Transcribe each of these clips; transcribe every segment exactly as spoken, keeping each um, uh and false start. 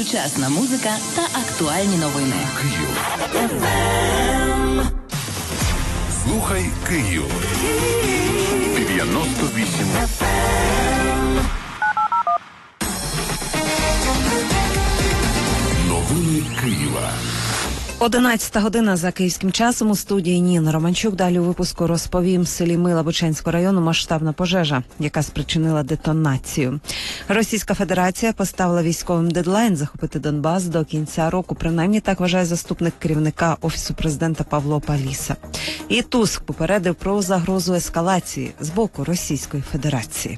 сучасна музика та актуальні новини. Київ. Слухай Київ. дев'яносто вісім. Новини Києва. одинадцята година за київським часом. У студії Ніна Романчук. Далі у випуску розповім: в селі Мила Бучанського району масштабна пожежа, яка спричинила детонацію. Російська Федерація поставила військовим дедлайн захопити Донбас до кінця року. Принаймні так вважає заступник керівника Офісу президента Павло Паліса. І Туск попередив про загрозу ескалації з боку Російської Федерації.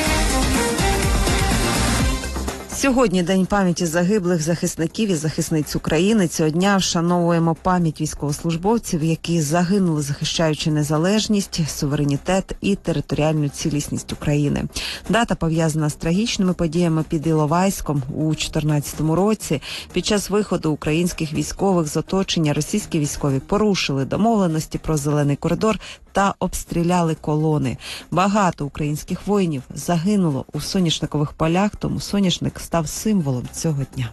Сьогодні День пам'яті загиблих захисників і захисниць України. Цього дня вшановуємо пам'ять військовослужбовців, які загинули, захищаючи незалежність, суверенітет і територіальну цілісність України. Дата пов'язана з трагічними подіями під Іловайськом у чотирнадцятому році. Під час виходу українських військових з оточення російські військові порушили домовленості про зелений коридор та обстріляли колони. Багато українських воїнів загинуло у соняшникових полях, тому соняшник став символом цього дня.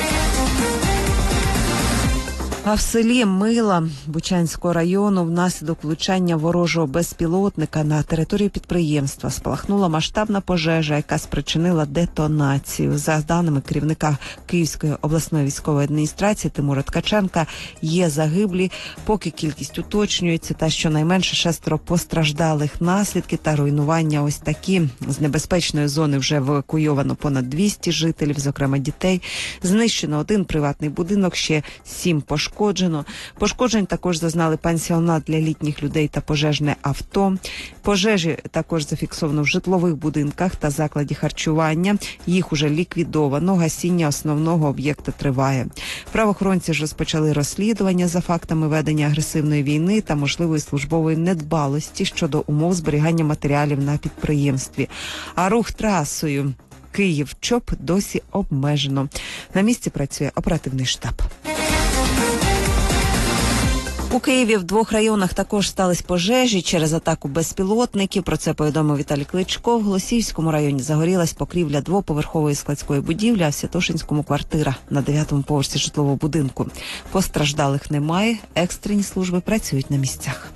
А в селі Мила Бучанського району внаслідок влучання ворожого безпілотника на територію підприємства спалахнула масштабна пожежа, яка спричинила детонацію. За даними керівника Київської обласної військової адміністрації Тимура Ткаченка, є загиблі, поки кількість уточнюється, та щонайменше шестеро постраждалих. Наслідки та руйнування ось такі. З небезпечної зони вже евакуйовано понад двісті жителів, зокрема дітей. Знищено один приватний будинок, ще сім пошкоджено. Пошкоджено. Пошкоджень також зазнали пансіонат для літніх людей та пожежне авто. Пожежі також зафіксовано в житлових будинках та закладі харчування. Їх уже ліквідовано. Гасіння основного об'єкта триває. Правоохоронці ж розпочали розслідування за фактами ведення агресивної війни та можливої службової недбалості щодо умов зберігання матеріалів на підприємстві. А рух трасою Київ-Чоп досі обмежено. На місці працює оперативний штаб. У Києві в двох районах також стались пожежі через атаку безпілотників. Про це повідомив Віталій Кличко. В Голосіївському районі загорілась покрівля двоповерхової складської будівлі, а в Святошинському – квартира на дев'ятому поверсі житлового будинку. Постраждалих немає, екстрені служби працюють на місцях.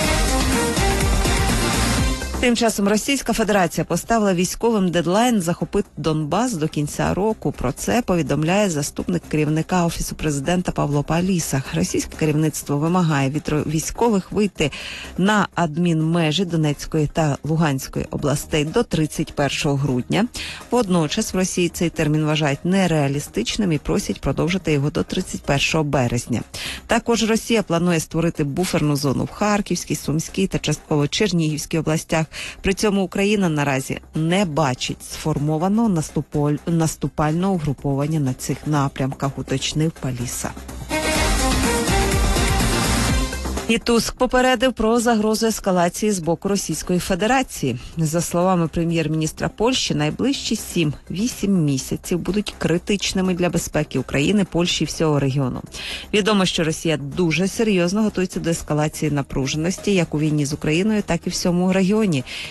Тим часом Російська Федерація поставила військовим дедлайн захопити Донбас до кінця року. Про це повідомляє заступник керівника Офісу президента Павло Паліса. Російське керівництво вимагає від військових вийти на адмінмежі Донецької та Луганської областей до тридцять першого грудня. Водночас в Росії цей термін вважають нереалістичним і просять продовжити його до тридцять першого березня. Також Росія планує створити буферну зону в Харківській, Сумській та частково Чернігівській областях. При цьому Україна наразі не бачить сформованого наступального угруповання на цих напрямках, уточнив Паліса. І Туск попередив про загрозу ескалації з боку Російської Федерації. За словами прем'єр-міністра Польщі, найближчі сім-вісім місяців будуть критичними для безпеки України, Польщі і всього регіону. Відомо, що Росія дуже серйозно готується до ескалації напруженості як у війні з Україною, так і в всьому регіоні.